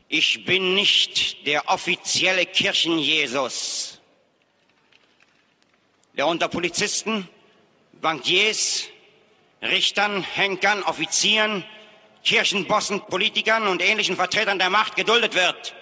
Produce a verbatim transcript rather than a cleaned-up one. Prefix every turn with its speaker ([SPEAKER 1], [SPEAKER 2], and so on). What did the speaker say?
[SPEAKER 1] Ich bin nicht der offizielle Kirchenjesus, der unter Polizisten, Bankiers, Richtern, Henkern, Offizieren, Kirchenbossen, Politikern und ähnlichen Vertretern der Macht geduldet wird.